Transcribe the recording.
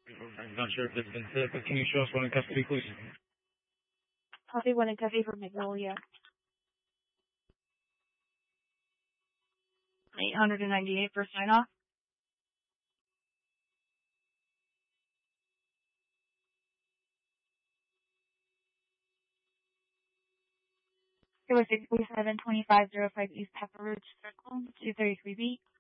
I'm not sure if it's been said, but can you show us one in custody, please? Copy one in custody for Magnolia. 898 for sign off. It was 647-2505 East Pepper Ridge Circle, 233B.